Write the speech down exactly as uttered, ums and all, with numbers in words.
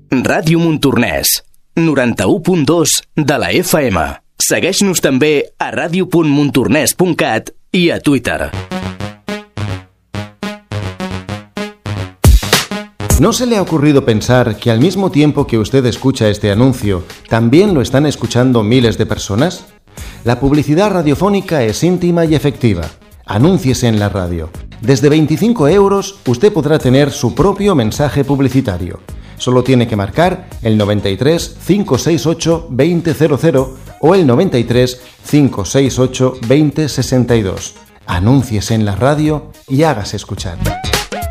Ràdio Montornès, noranta-u punt dos de la F M. Segueix-nos també a radio punt montornès punt cat i a Twitter. ¿No se le ha ocurrido pensar que al mismo tiempo que usted escucha este anuncio, también lo están escuchando miles de personas? La publicidad radiofónica es íntima y efectiva. Anúnciese en la radio. Desde veinticinco euros usted podrá tener su propio mensaje publicitario. Solo tiene que marcar el noventa y tres, cinco sesenta y ocho, veinte cero cero o el noventa y tres, cinco sesenta y ocho, veinte sesenta y dos. Anúnciese en la radio y hágase escuchar.